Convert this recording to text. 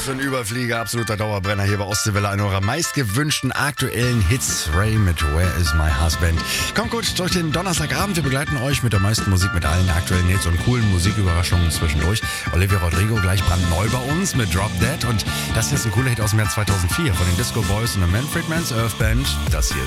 für einen Überflieger, absoluter Dauerbrenner hier bei Ostseewelle, einer eurer meistgewünschten aktuellen Hits. Ray mit Where is my husband? Kommt gut durch den Donnerstagabend. Wir begleiten euch mit der meisten Musik, mit allen aktuellen Hits und coolen Musiküberraschungen zwischendurch. Olivia Rodrigo gleich brandneu bei uns mit Drop Dead. Und das hier ist ein cooler Hit aus dem Jahr 2004 von den Disco Boys und den Manfred Mann's Earth Band. Das hier ist